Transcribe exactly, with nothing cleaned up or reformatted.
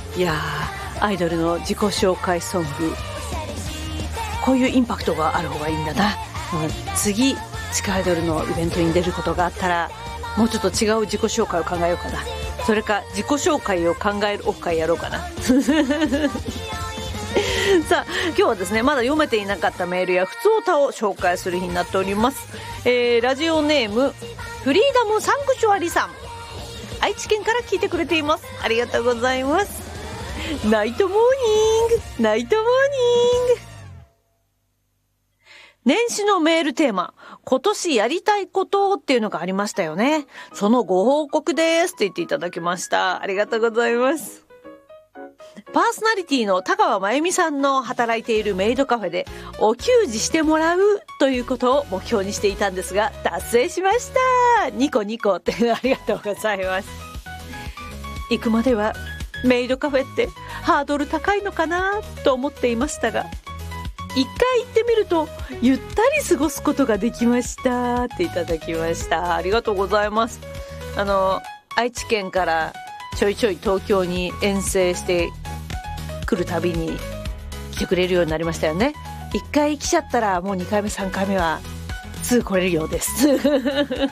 いやー、アイドルの自己紹介ソング、こういうインパクトがある方がいいんだな、うん、次地下アイドルのイベントに出ることがあったらもうちょっと違う自己紹介を考えようかな。それか自己紹介を考えるオフ会やろうかなさあ今日はですね、まだ読めていなかったメールやふつおたを紹介する日になっております。えー、ラジオネームフリーダムサンクチュアリさん、愛知県から聞いてくれています。ありがとうございます。ナイトモーニングナイトモーニング。年始のメールテーマ、今年やりたいことっていうのがありましたよね。そのご報告ですって言っていただきました。ありがとうございます。パーソナリティの田川真由美さんの働いているメイドカフェでお給仕してもらうということを目標にしていたんですが達成しました。ニコニコってありがとうございます。行くまではメイドカフェってハードル高いのかなと思っていましたが、一回行ってみるとゆったり過ごすことができましたっていただきました。ありがとうございます。あの愛知県からちょいちょい東京に遠征して来るたびに来てくれるようになりましたよね。一回来ちゃったらもうにかいめさんかいめはすぐ来れるようです